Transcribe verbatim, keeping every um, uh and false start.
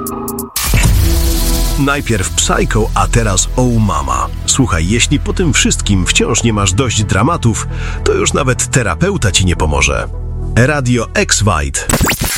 Najpierw Psycho, a teraz Oh Mama. Słuchaj, jeśli po tym wszystkim wciąż nie masz dość dramatów, to już nawet terapeuta ci nie pomoże. Radio X-White.